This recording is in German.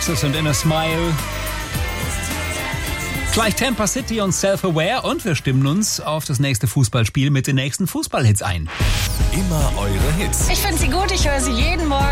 Oasis und Inner Smile. Gleich Tampa City und Self-Aware und wir stimmen uns auf das nächste Fußballspiel mit den nächsten Fußballhits ein. Immer eure Hits. Ich finde sie gut, ich höre sie jeden Morgen.